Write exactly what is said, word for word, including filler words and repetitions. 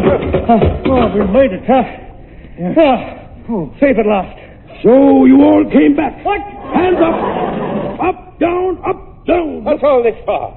Uh, oh, we made it, huh? Yeah. Uh, oh, safe at last. So you all came back. What? Hands up. Up, down, up, down. What's all this for?